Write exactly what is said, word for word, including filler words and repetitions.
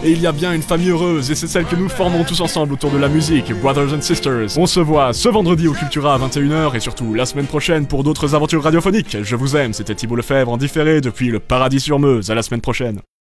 Et il y a bien une famille heureuse, et c'est celle que nous formons tous ensemble autour de la musique, Brothers and Sisters. On se voit ce vendredi au Cultura à vingt et une heures, et surtout la semaine prochaine pour d'autres aventures radiophoniques. Je vous aime, c'était Thibaut Lefebvre en différé depuis le paradis sur Meuse. À la semaine prochaine.